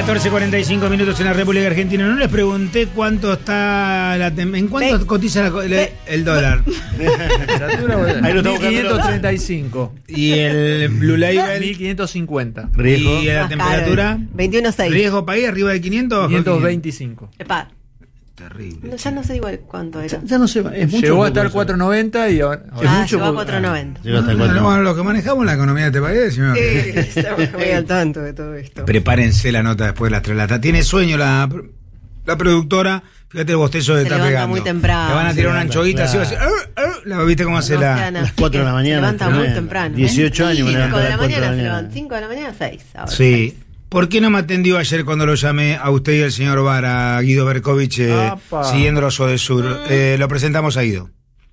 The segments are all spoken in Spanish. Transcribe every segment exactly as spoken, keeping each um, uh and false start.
catorce cuarenta y cinco minutos en la República Argentina. No les pregunté cuánto está la tem- ¿En cuánto Ve. cotiza la co- le- el dólar? Ahí lo estamos mil quinientos treinta y cinco. Y el Blue Label. mil quinientos cincuenta. Riesgo. Y la Más temperatura. caro. veintiuno punto seis. Riesgo país arriba de quinientos. bajo de quinientos veinticinco. Epa, Terrible. no, ya no sé igual cuánto era. Ya, ya no sé, es mucho. Llegó a poco estar eso. cuatro noventa y ahora. Es Ah, mucho llegó a poco. cuatro noventa. Llegó hasta el No, cuatro. no, lo que manejamos la economía de este país, señor. Sí, estamos muy al tanto de todo esto. Prepárense la nota después de las tres de la tarde. Tiene sueño la, la productora. Fíjate el bostezo que Se está levanta pegando. muy temprano. Le van a Se tirar una levanta, anchoita así. Va a claro. decir, "Ar, ar", la ¿viste cómo hace No la? sean Las cuatro de la así, mañana, Se levanta muy tremendo. temprano. dieciocho años me cinco levanto a de la las cuatro de la mañana se mañana. levantan. cinco de la mañana, seis. Ahora. Sí. ¿Por qué no me atendió ayer cuando lo llamé a usted y al señor Vara, Guido Berkovich, eh, Apa. siguiendo los Odesur? Eh, lo presentamos a Guido.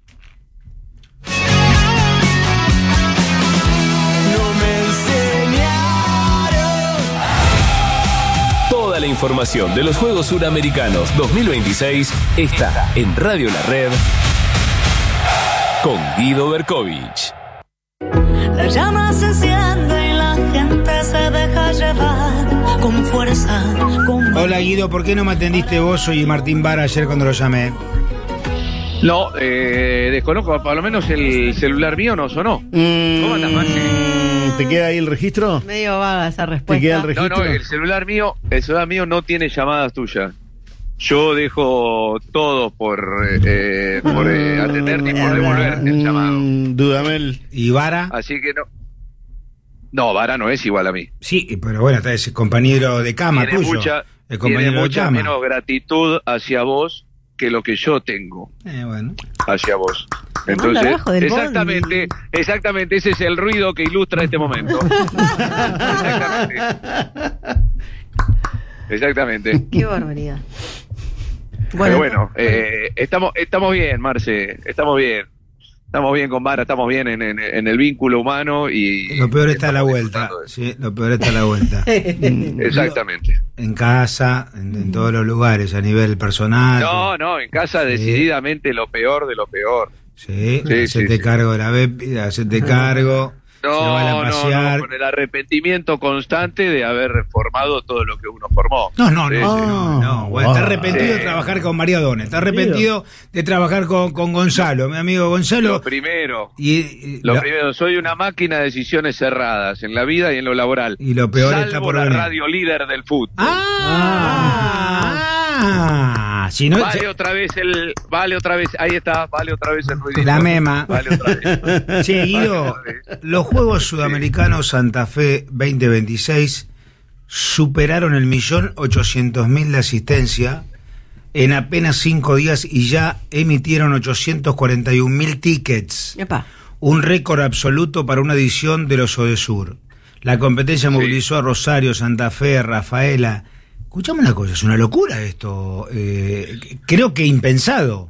Toda la información de los Juegos Suramericanos dos mil veintiséis está en Radio La Red con Guido Berkovich. La llama se enciende y la gente se deja llevar con fuerza, con... Hola Guido, ¿por qué no me atendiste vos soy Martín Vara ayer cuando lo llamé? No, eh, desconozco, por lo menos el celular mío no sonó. Mm, ¿Cómo andás, Maxi? ¿Te queda ahí el registro? Medio vaga esa respuesta. ¿Te queda el No, registro? no, el celular mío, el celular mío no tiene llamadas tuyas. Yo dejo todo por, eh, por eh, atenderte y por devolverte el llamado. Mm, Dudamel. ¿Y Vara? Así que no. No, Vara no es igual a mí. Sí, pero bueno, está ese compañero de cama Tiene tuyo. mucha, el tiene compañero de mucha cama. menos gratitud hacia vos que lo que yo tengo Eh, bueno. hacia vos. Te manda Entonces, abajo del exactamente, exactamente, ese es el ruido que ilustra este momento. Exactamente. Exactamente. Qué barbaridad. Pero bueno, eh, estamos, estamos bien, Marce, estamos bien. Estamos bien con Vara, estamos bien en, en, en el vínculo humano y... Lo peor está a la estamos vuelta. disfrutando de eso. Sí, lo peor está a la vuelta. Exactamente. En casa, en, en todos los lugares, a nivel personal. No, no, en casa decididamente lo peor de lo peor. Sí, Sí, hacete sí, sí. cargo de la bebida, hacete cargo. se No, van a no, pasear. no, con el arrepentimiento constante de haber reformado todo lo que uno formó. No, no, Sí, no, sí. no, no. Bueno, está arrepentido de Sí. trabajar con María O'Donnell, está arrepentido de trabajar con, con Gonzalo, mi amigo Gonzalo. Lo primero, Y, y lo lo, primero, soy una máquina de decisiones cerradas en la vida y en lo laboral. y lo peor Salvo está por la venir. radio líder del fútbol. Ah, ah, si no, Vale otra vez el, vale otra vez, ahí está, vale otra vez el ruidito. La mema. Vale otra vez. Che, Guido, los Juegos Sudamericanos Santa Fe veinte veintiséis superaron el millón ochocientos mil de asistencia en apenas cinco días y ya emitieron ochocientos cuarenta y un mil tickets, Epa. un récord absoluto para una edición de los Odesur. La competencia Sí. movilizó a Rosario, Santa Fe, Rafaela. Escuchame una cosa, es una locura esto, eh, creo que impensado.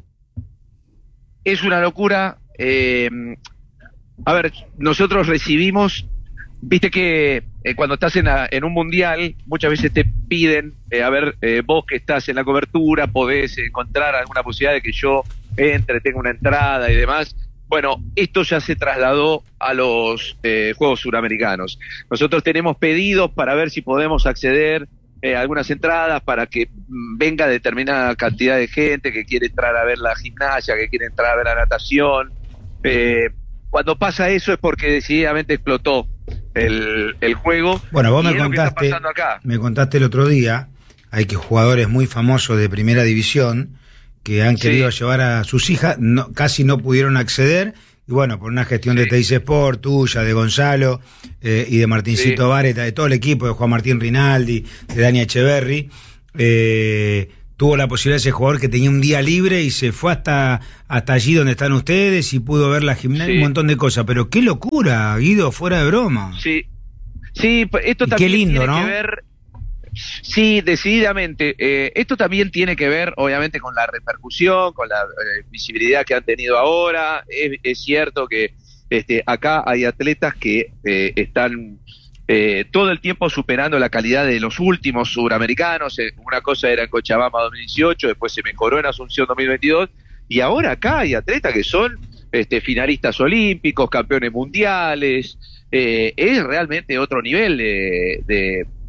Es una locura. eh, a ver, nosotros recibimos, viste que eh, cuando estás en, la- en un mundial, muchas veces te piden, eh, a ver, eh, vos que estás en la cobertura, podés encontrar alguna posibilidad de que yo entre, tenga una entrada y demás. Bueno, esto ya se trasladó a los eh, Juegos Suramericanos. Nosotros tenemos pedidos para ver si podemos acceder eh, a algunas entradas para que mm, venga determinada cantidad de gente que quiere entrar a ver la gimnasia, que quiere entrar a ver la natación. Eh, cuando pasa eso es porque decididamente explotó el, el juego. Bueno, vos y me es lo que está contaste, pasando acá. me contaste el otro día, hay que jugadores muy famosos de primera división que han Sí. querido llevar a sus hijas, no, casi no pudieron acceder, y bueno, por una gestión de Sí. Teis Sport, tuya, de Gonzalo eh, y de Martincito Sí. Vareta, de todo el equipo, de Juan Martín Rinaldi, de Dani Echeverry, eh, tuvo la posibilidad ese jugador que tenía un día libre y se fue hasta, hasta allí donde están ustedes y pudo ver la gimnasia, Sí. un montón de cosas, pero qué locura, Guido, fuera de broma. Sí, sí, p- esto Y también qué lindo, tiene ¿no? que ver. Sí, decididamente. Eh, esto también tiene que ver, obviamente, con la repercusión, con la eh, visibilidad que han tenido ahora. Es, es cierto que este, acá hay atletas que eh, están eh, todo el tiempo superando la calidad de los últimos suramericanos. Eh, una cosa era en Cochabamba dos mil dieciocho, después se mejoró en Asunción dos mil veintidós, y ahora acá hay atletas que son este, finalistas olímpicos, campeones mundiales. Eh, es realmente otro nivel de, de,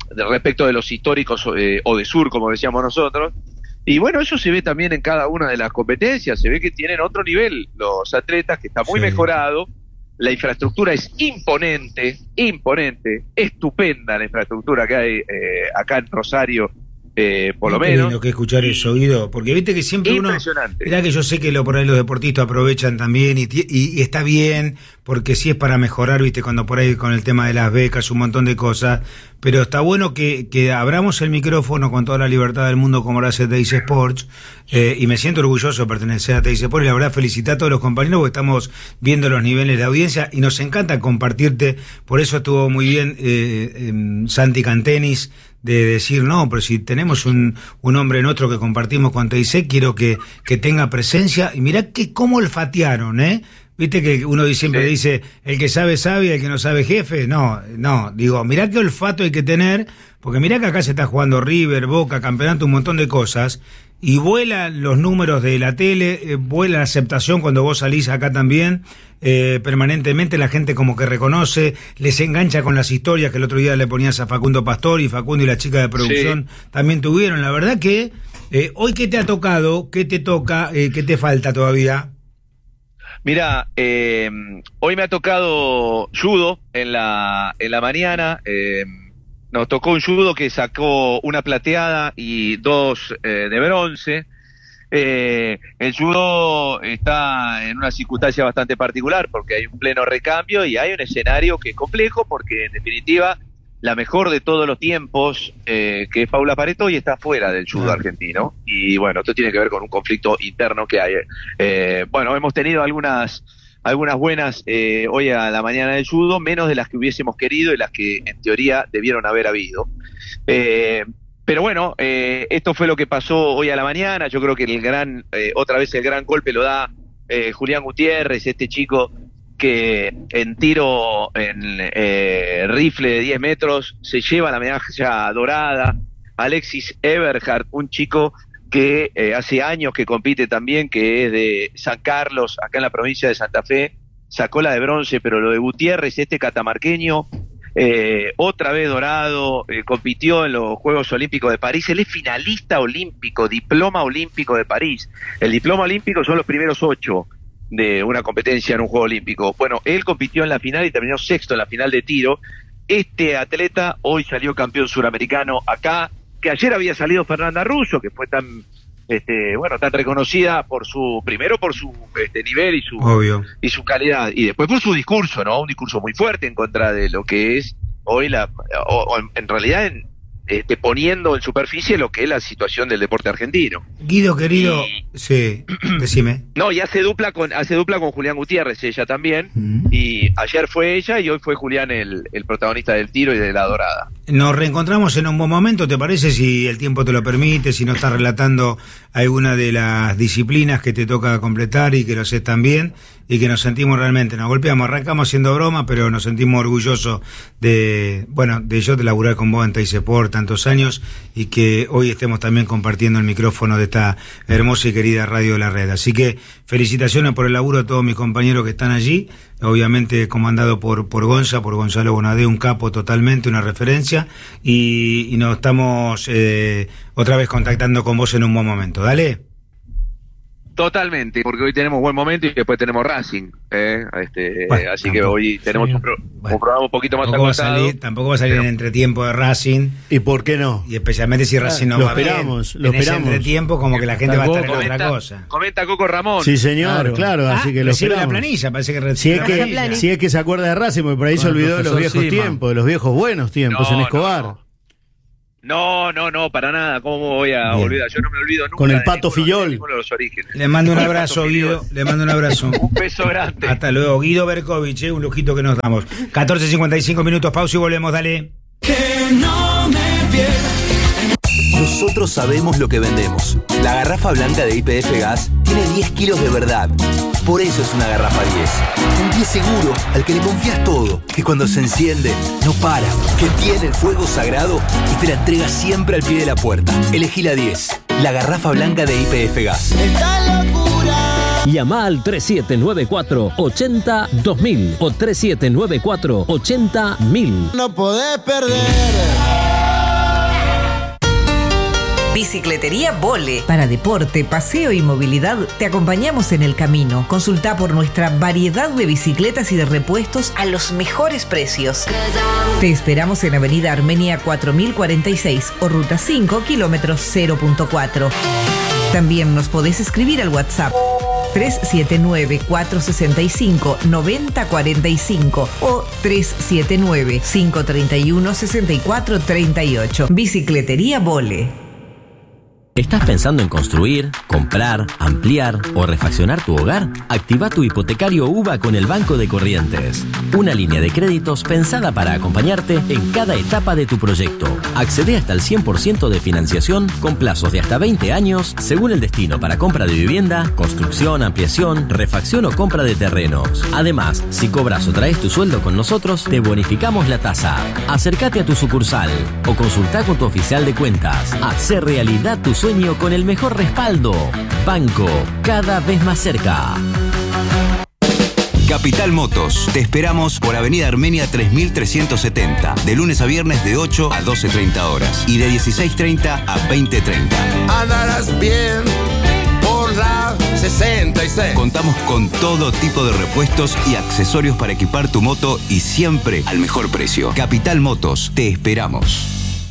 de respecto de los históricos eh, o de sur, como decíamos nosotros. Y bueno, eso se ve también en cada una de las competencias, se ve que tienen otro nivel los atletas, que está muy sí. mejorado, la infraestructura es imponente, imponente, estupenda la infraestructura que hay eh, acá en Rosario, eh, por lo menos. Tengo que escuchar eso, Guido, porque viste que siempre uno... Mirá que yo sé que lo, por ahí los deportistas aprovechan también y, y, y está bien, porque sí es para mejorar, viste, cuando por ahí con el tema de las becas, un montón de cosas, pero está bueno que, que abramos el micrófono con toda la libertad del mundo como lo hace Teis Sports, eh, y me siento orgulloso de pertenecer a Teis Sports, y la verdad felicitar a todos los compañeros porque estamos viendo los niveles de audiencia y nos encanta compartirte, por eso estuvo muy bien eh, eh, Santi Cantenis, de decir, no, pero si tenemos un, un hombre nuestro que compartimos con T I C, quiero que, que tenga presencia, y mirá que cómo olfatearon, ¿eh? Viste que uno siempre sí. dice, el que sabe sabe, el que no sabe jefe. No, no, digo, mirá qué olfato hay que tener, porque mirá que acá se está jugando River, Boca, campeonato, un montón de cosas, y vuelan los números de la tele, eh, vuela la aceptación cuando vos salís acá también, eh, permanentemente la gente como que reconoce, les engancha con las historias que el otro día le ponías a Facundo Pastor, y Facundo y la chica de producción sí. también tuvieron. La verdad que, eh, hoy ¿qué te ha tocado? ¿Qué te toca? Eh, ¿Qué te falta todavía? Mira, eh, hoy me ha tocado judo en la, en la mañana, eh, nos tocó un judo que sacó una plateada y dos eh, de bronce. Eh, el judo está en una circunstancia bastante particular porque hay un pleno recambio y hay un escenario que es complejo porque en definitiva la mejor de todos los tiempos, eh, que es Paula Pareto, y está fuera del judo argentino. Y bueno, esto tiene que ver con un conflicto interno que hay. Eh, bueno, hemos tenido algunas algunas buenas eh, hoy a la mañana del judo, menos de las que hubiésemos querido y las que en teoría debieron haber habido. Eh, pero bueno, eh, esto fue lo que pasó hoy a la mañana. Yo creo que el gran, eh, otra vez el gran golpe lo da eh, Julián Gutiérrez, este chico que en tiro en eh, rifle de diez metros se lleva la medalla dorada. Alexis Eberhardt, un chico que eh, hace años que compite también, que es de San Carlos, acá en la provincia de Santa Fe, sacó la de bronce, pero lo de Gutiérrez, este catamarqueño, eh, otra vez dorado, eh, compitió en los Juegos Olímpicos de París, él es finalista olímpico, diploma olímpico de París. El diploma olímpico son los primeros ocho de una competencia en un Juego Olímpico. Bueno, él compitió en la final y terminó sexto en la final de tiro. Este atleta hoy salió campeón suramericano acá, que ayer había salido Fernanda Russo, que fue tan este bueno tan reconocida por su, primero por su este nivel y su Obvio. y su calidad, y después por su discurso, ¿no? Un discurso muy fuerte en contra de lo que es hoy la, o, o en, en realidad en, Este, poniendo en superficie lo que es la situación del deporte argentino. Guido, querido, y, sí, decime. No, y hace dupla con hace dupla con Julián Gutiérrez, ella también, uh-huh. y ayer fue ella y hoy fue Julián el, el protagonista del tiro y de la dorada. Nos reencontramos en un buen momento, ¿te parece? Si el tiempo te lo permite, si no estás relatando alguna de las disciplinas que te toca completar y que lo haces tan bien, y que nos sentimos realmente, nos golpeamos, arrancamos haciendo broma, pero nos sentimos orgullosos de, bueno, de yo de laburar con vos en Teis Sport tantos años y que hoy estemos también compartiendo el micrófono de esta hermosa y querida Radio de la Red. Así que felicitaciones por el laburo a todos mis compañeros que están allí, obviamente comandado por, por Gonza, por Gonzalo Bonadé, un capo totalmente, una referencia, y, y nos estamos eh, otra vez contactando con vos en un buen momento. Dale. Totalmente, porque hoy tenemos buen momento y después tenemos Racing, ¿eh? este, bueno, así tampoco, que hoy tenemos sí. un, pro, bueno, un programa un poquito más tampoco va a salir, Tampoco va a salir pero, en entretiempo de Racing. ¿Y por qué no? Y especialmente si Racing no lo va esperamos, bien. Lo en esperamos. ese entretiempo como que la gente va a estar en comenta, otra cosa. Comenta Coco Ramón. Sí, señor, claro, claro ah, así que lo recibe esperamos. la planilla, parece que recibe si es la que, planilla. si es que se acuerda de Racing, porque por ahí bueno, se olvidó de los viejos Sima. tiempos, de los viejos buenos tiempos no, en Escobar. No, no. No, no, no, para nada. ¿Cómo voy a Bien. olvidar? Yo no me olvido nunca. Con el Pato de Fillol. De de los orígenes. Le mando un abrazo, Guido. Le mando un abrazo. Un beso grande. Hasta luego. Guido Berkovich, eh, un lujito que nos damos. catorce cincuenta y cinco minutos, pausa y volvemos, dale. Que no me pierda. Nosotros sabemos lo que vendemos. La garrafa blanca de Y P F Gas tiene diez kilos de verdad. Por eso es una garrafa diez. Un diez seguro al que le confías todo. Que cuando se enciende, no para. Que tiene el fuego sagrado y te la entrega siempre al pie de la puerta. Elegí la diez. La garrafa blanca de Y P F Gas. Esta locura. Llama al tres siete nueve cuatro, ocho cero, dos mil o tres siete nueve cuatro, ocho cero, mil. No podés perder. Bicicletería Vole. Para deporte, paseo y movilidad, te acompañamos en el camino. Consulta por nuestra variedad de bicicletas y de repuestos a los mejores precios. Te esperamos en Avenida Armenia cuatro mil cuarenta y seis o Ruta cinco, kilómetros cero punto cuatro. También nos podés escribir al WhatsApp tres siete nueve, cuatro seis cinco, nueve cero cuatro cinco o tres siete nueve, cinco tres uno, seis cuatro tres ocho. Bicicletería Vole. ¿Estás pensando en construir, comprar, ampliar o refaccionar tu hogar? Activa tu hipotecario U B A con el Banco de Corrientes. Una línea de créditos pensada para acompañarte en cada etapa de tu proyecto. Accede hasta el cien por ciento de financiación con plazos de hasta veinte años según el destino para compra de vivienda, construcción, ampliación, refacción o compra de terrenos. Además, si cobras o traes tu sueldo con nosotros, te bonificamos la tasa. Acércate a tu sucursal o consulta con tu oficial de cuentas. Hacer realidad tu sueño Sueño con el mejor respaldo. Banco, cada vez más cerca. Capital Motos. Te esperamos por Avenida Armenia tres mil trescientos setenta. De lunes a viernes de ocho a doce treinta horas. Y de dieciséis treinta a veinte treinta. Andarás bien por la sesenta y seis. Contamos con todo tipo de repuestos y accesorios para equipar tu moto y siempre al mejor precio. Capital Motos. Te esperamos.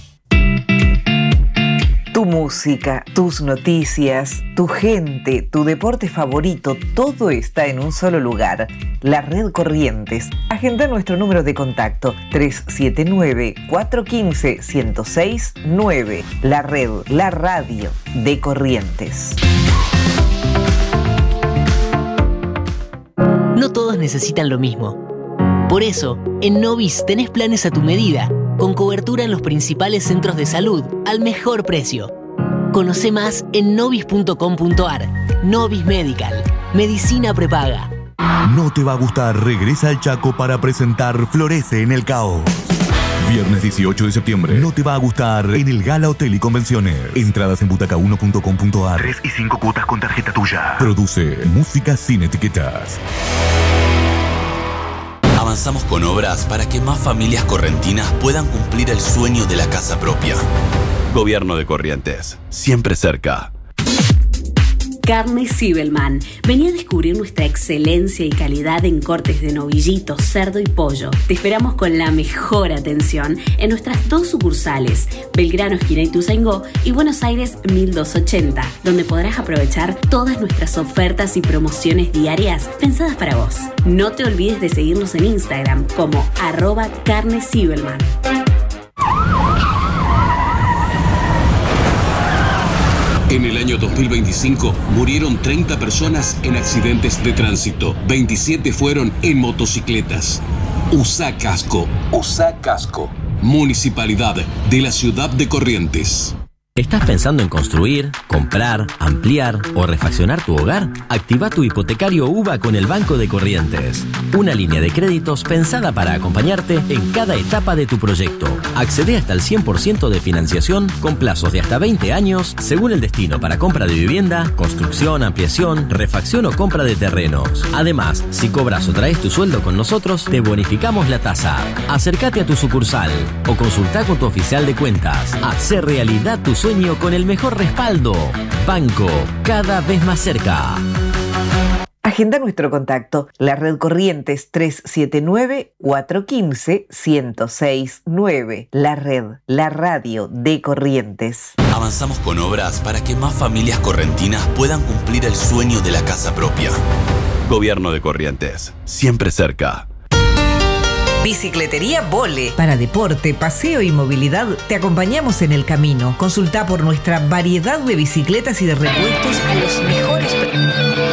Tu música, tus noticias, tu gente, tu deporte favorito, todo está en un solo lugar. La Red Corrientes. Agenda nuestro número de contacto tres siete nueve, cuatro uno cinco, uno cero seis nueve. La Red, la radio de Corrientes. No todos necesitan lo mismo. Por eso, en Novis tenés planes a tu medida, con cobertura en los principales centros de salud, al mejor precio. Conoce más en novis punto com punto ar. Novis Medical. Medicina prepaga. No te va a gustar, regresa al Chaco para presentar Florece en el Caos. Viernes dieciocho de septiembre. No te va a gustar en el Gala Hotel y Convenciones. Entradas en butaca uno punto com punto ar. Tres y cinco cuotas con tarjeta tuya. Produce Música sin etiquetas. Avanzamos con obras para que más familias correntinas puedan cumplir el sueño de la casa propia. Gobierno de Corrientes, siempre cerca. Carne Zibelman. Vení a descubrir nuestra excelencia y calidad en cortes de novillito, cerdo y pollo. Te esperamos con la mejor atención en nuestras dos sucursales, Belgrano, esquina Ituzaingó, y Buenos Aires mil doscientos ochenta, donde podrás aprovechar todas nuestras ofertas y promociones diarias pensadas para vos. No te olvides de seguirnos en Instagram como arroba carne Zibelman. En el año dos mil veinticinco murieron treinta personas en accidentes de tránsito. veintisiete fueron en motocicletas. Usá casco. Usá casco. Municipalidad de la Ciudad de Corrientes. ¿Estás pensando en construir, comprar, ampliar o refaccionar tu hogar? Activa tu hipotecario U B A con el Banco de Corrientes. Una línea de créditos pensada para acompañarte en cada etapa de tu proyecto. Accede hasta el cien por ciento de financiación con plazos de hasta veinte años según el destino para compra de vivienda, construcción, ampliación, refacción o compra de terrenos. Además, si cobras o traes tu sueldo con nosotros, te bonificamos la tasa. Acércate a tu sucursal o consulta con tu oficial de cuentas. Hacer realidad tu sueño con el mejor respaldo. Banco, cada vez más cerca. Agenda nuestro contacto. La Red Corrientes tres siete nueve, cuatro uno cinco, uno cero seis nueve. La Red, la radio de Corrientes. Avanzamos con obras para que más familias correntinas puedan cumplir el sueño de la casa propia. Gobierno de Corrientes, siempre cerca. Bicicletería Vole. Para deporte, paseo y movilidad, te acompañamos en el camino. Consulta por nuestra variedad de bicicletas y de repuestos a los mejores precios.